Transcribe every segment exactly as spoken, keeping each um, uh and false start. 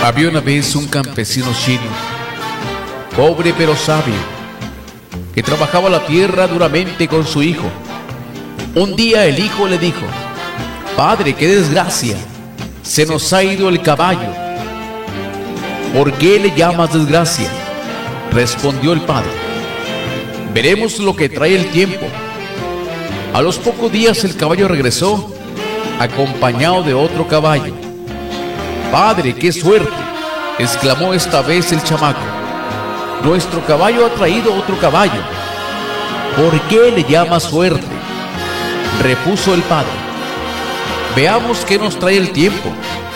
Había una vez un campesino chino, pobre pero sabio, que trabajaba la tierra duramente con su hijo. Un día el hijo le dijo: «Padre, qué desgracia, se nos ha ido el caballo». «¿Por qué le llamas desgracia?», respondió el padre. «Veremos lo que trae el tiempo». A los pocos días el caballo regresó, acompañado de otro caballo. «Padre, qué suerte», exclamó esta vez el chamaco. «Nuestro caballo ha traído otro caballo». «¿Por qué le llama suerte?», repuso el padre. «Veamos qué nos trae el tiempo».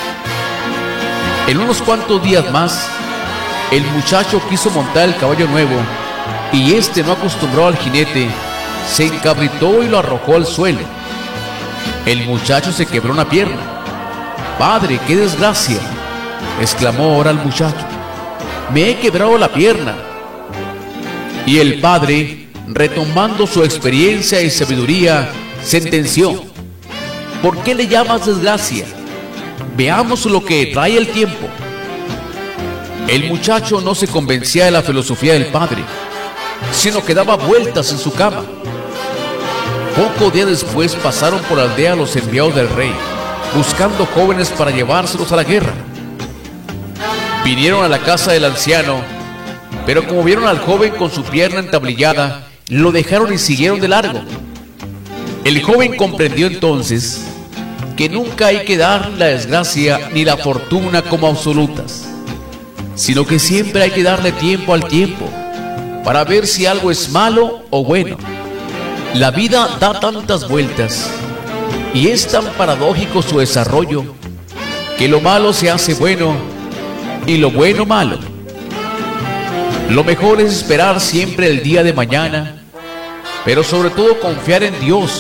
En unos cuantos días más, el muchacho quiso montar el caballo nuevo, y este, no acostumbrado al jinete, se encabritó y lo arrojó al suelo. El muchacho se quebró una pierna. «Padre, qué desgracia», exclamó ahora el muchacho. «Me he quebrado la pierna». Y el padre, retomando su experiencia y sabiduría, sentenció: «¿Por qué le llamas desgracia? Veamos lo que trae el tiempo». El muchacho no se convencía de la filosofía del padre, sino que daba vueltas en su cama. Poco día después pasaron por la aldea los enviados del rey, buscando jóvenes para llevárselos a la guerra. Vinieron a la casa del anciano, pero como vieron al joven con su pierna entablillada, lo dejaron y siguieron de largo. El joven comprendió entonces que nunca hay que dar la desgracia ni la fortuna como absolutas, sino que siempre hay que darle tiempo al tiempo para ver si algo es malo o bueno. La vida da tantas vueltas y es tan paradójico su desarrollo, que lo malo se hace bueno y lo bueno malo. Lo mejor es esperar siempre el día de mañana, pero sobre todo confiar en Dios,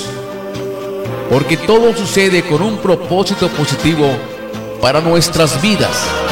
porque todo sucede con un propósito positivo para nuestras vidas.